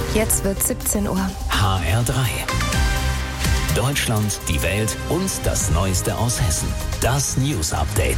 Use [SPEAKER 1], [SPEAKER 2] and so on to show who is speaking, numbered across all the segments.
[SPEAKER 1] Jetzt wird 17 Uhr.
[SPEAKER 2] HR3. Deutschland, die Welt und das Neueste aus Hessen. Das News Update.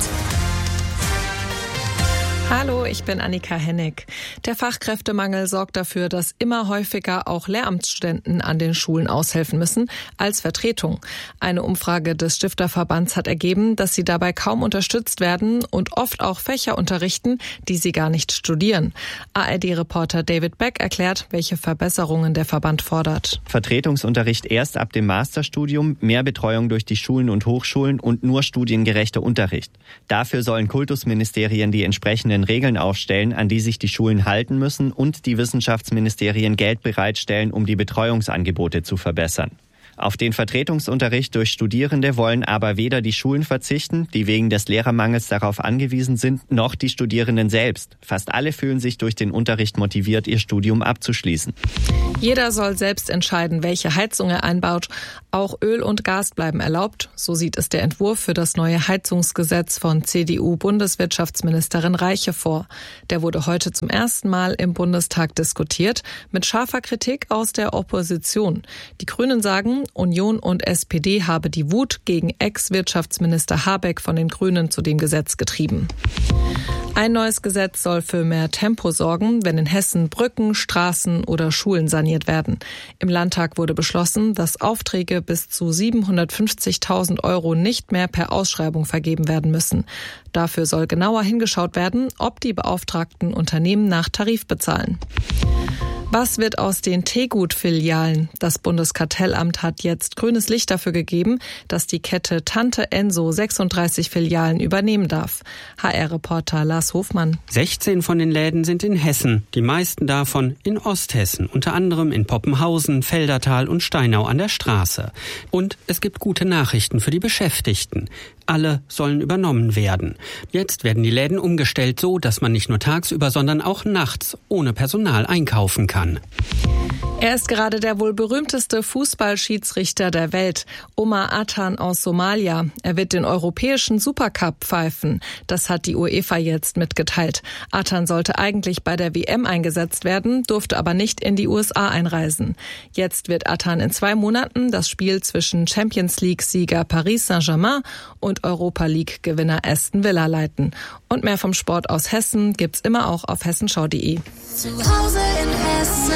[SPEAKER 3] Hallo, ich bin Annika Hennig. Der Fachkräftemangel sorgt dafür, dass immer häufiger auch Lehramtsstudenten an den Schulen aushelfen müssen als Vertretung. Eine Umfrage des Stifterverbands hat ergeben, dass sie dabei kaum unterstützt werden und oft auch Fächer unterrichten, die sie gar nicht studieren. ARD-Reporter David Beck erklärt, welche Verbesserungen der Verband fordert.
[SPEAKER 4] Vertretungsunterricht erst ab dem Masterstudium, mehr Betreuung durch die Schulen und Hochschulen und nur studiengerechter Unterricht. Dafür sollen Kultusministerien die entsprechenden Regeln aufstellen, an die sich die Schulen halten müssen, und die Wissenschaftsministerien Geld bereitstellen, um die Betreuungsangebote zu verbessern. Auf den Vertretungsunterricht durch Studierende wollen aber weder die Schulen verzichten, die wegen des Lehrermangels darauf angewiesen sind, noch die Studierenden selbst. Fast alle fühlen sich durch den Unterricht motiviert, ihr Studium abzuschließen.
[SPEAKER 3] Jeder soll selbst entscheiden, welche Heizung er einbaut. Auch Öl und Gas bleiben erlaubt. So sieht es der Entwurf für das neue Heizungsgesetz von CDU-Bundeswirtschaftsministerin Reiche vor. Der wurde heute zum ersten Mal im Bundestag diskutiert, mit scharfer Kritik aus der Opposition. Die Grünen sagen, Union und SPD habe die Wut gegen Ex-Wirtschaftsminister Habeck von den Grünen zu dem Gesetz getrieben. Ein neues Gesetz soll für mehr Tempo sorgen, wenn in Hessen Brücken, Straßen oder Schulen saniert werden. Im Landtag wurde beschlossen, dass Aufträge bis zu 750.000 € nicht mehr per Ausschreibung vergeben werden müssen. Dafür soll genauer hingeschaut werden, ob die beauftragten Unternehmen nach Tarif bezahlen. Was wird aus den Teegut-Filialen? Das Bundeskartellamt hat jetzt grünes Licht dafür gegeben, dass die Kette Tante Enso 36 Filialen übernehmen darf. HR-Reporter Lars Hofmann.
[SPEAKER 5] 16 von den Läden sind in Hessen, die meisten davon in Osthessen, unter anderem in Poppenhausen, Feldertal und Steinau an der Straße. Und es gibt gute Nachrichten für die Beschäftigten. Alle sollen übernommen werden. Jetzt werden die Läden umgestellt so, dass man nicht nur tagsüber, sondern auch nachts ohne Personal einkaufen kann.
[SPEAKER 3] Er ist gerade der wohl berühmteste Fußballschiedsrichter der Welt, Omar Atan aus Somalia. Er wird den europäischen Supercup pfeifen. Das hat die UEFA jetzt mitgeteilt. Atan sollte eigentlich bei der WM eingesetzt werden, durfte aber nicht in die USA einreisen. Jetzt wird Atan in 2 Monaten das Spiel zwischen Champions-League-Sieger Paris Saint-Germain und Europa-League-Gewinner Aston Villa leiten. Und mehr vom Sport aus Hessen gibt's immer auch auf hessenschau.de.
[SPEAKER 6] Zu Hause in Hessen.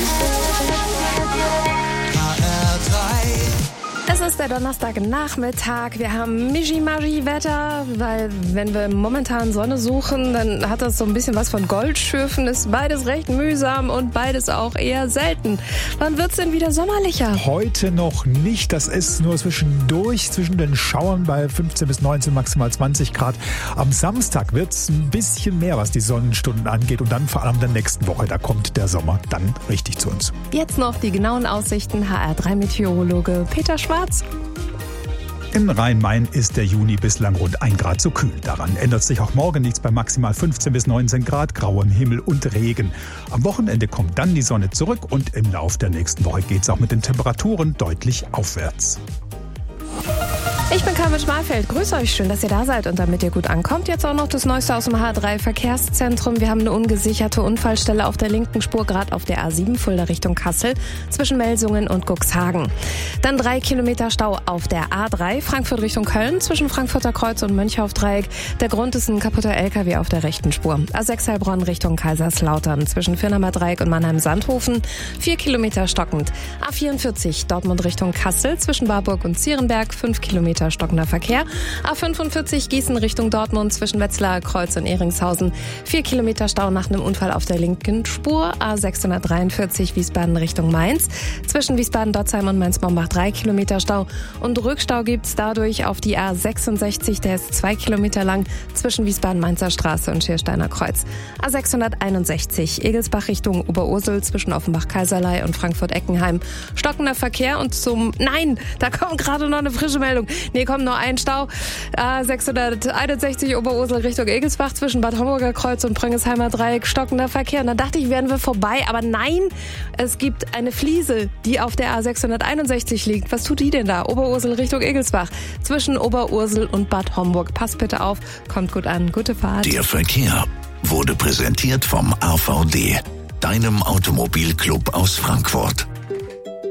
[SPEAKER 1] Es ist der Donnerstagnachmittag. Wir haben Migi-Magi-Wetter, weil wenn wir momentan Sonne suchen, dann hat das so ein bisschen was von Goldschürfen. Ist beides recht mühsam und beides auch eher selten. Wann wird's denn wieder sommerlicher?
[SPEAKER 7] Heute noch nicht. Das ist nur zwischendurch, zwischen den Schauern bei 15 bis 19, maximal 20 Grad. Am Samstag wird's ein bisschen mehr, was die Sonnenstunden angeht. Und dann vor allem in der nächsten Woche, da kommt der Sommer dann richtig zu uns.
[SPEAKER 1] Jetzt noch die genauen Aussichten. HR3-Meteorologe Peter Schwarz.
[SPEAKER 7] Im Rhein-Main ist der Juni bislang rund 1 Grad zu kühl. Daran ändert sich auch morgen nichts bei maximal 15 bis 19 Grad, grauem Himmel und Regen. Am Wochenende kommt dann die Sonne zurück und im Lauf der nächsten Woche geht es auch mit den Temperaturen deutlich aufwärts.
[SPEAKER 1] Ich bin Carmen Schmalfeld. Grüße euch, schön, dass ihr da seid und damit ihr gut ankommt. Jetzt auch noch das Neueste aus dem HR3-Verkehrszentrum. Wir haben eine ungesicherte Unfallstelle auf der linken Spur, gerade auf der A7 Fulda Richtung Kassel, zwischen Melsungen und Cuxhagen. Dann 3 Kilometer Stau auf der A3 Frankfurt Richtung Köln, zwischen Frankfurter Kreuz und Mönchhaufdreieck. Der Grund ist ein kaputter LKW auf der rechten Spur. A6 Heilbronn Richtung Kaiserslautern, zwischen Firnamer Dreieck und Mannheim-Sandhofen. 4 Kilometer stockend. A44 Dortmund Richtung Kassel, zwischen Warburg und Zierenberg. 5 Kilometer stockender Verkehr. A45 Gießen Richtung Dortmund, zwischen Wetzlar Kreuz und Ehringshausen. 4 Kilometer Stau nach einem Unfall auf der linken Spur. A643 Wiesbaden Richtung Mainz, zwischen Wiesbaden-Dotzheim und Mainz-Mombach 3 Kilometer Stau. Und Rückstau gibt's dadurch auf die A66, der ist 2 Kilometer lang, zwischen Wiesbaden-Mainzer Straße und Schiersteiner Kreuz. A661 Egelsbach Richtung Oberursel, zwischen Offenbach-Kaiserlei und Frankfurt-Eckenheim. Stockender Verkehr und Nein, da kommt gerade noch eine frische Meldung. Nee, kommt noch ein Stau. A661 Oberursel Richtung Egelsbach, zwischen Bad Homburger Kreuz und Pröngensheimer Dreieck. Stockender Verkehr. Und dann dachte ich, wären wir vorbei. Aber nein, es gibt eine Fliese, die auf der A661 liegt. Was tut die denn da? Oberursel Richtung Egelsbach, zwischen Oberursel und Bad Homburg. Passt bitte auf, kommt gut an. Gute Fahrt.
[SPEAKER 2] Der Verkehr wurde präsentiert vom AVD.
[SPEAKER 8] deinem Automobilclub aus Frankfurt.